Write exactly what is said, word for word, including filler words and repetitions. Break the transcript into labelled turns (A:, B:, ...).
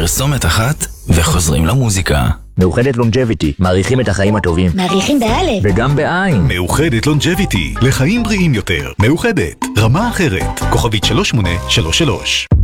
A: פרסומת אחת וחוזרים למוזיקה.
B: מאוחדת לונג'ביטי, מעריכים את החיים הטובים.
C: מעריכים באלף.
B: וגם בעין.
D: מאוחדת לונג'ביטי, לחיים בריאים יותר. מאוחדת, רמה אחרת. כוכבית שלוש שמונה שלוש שלוש.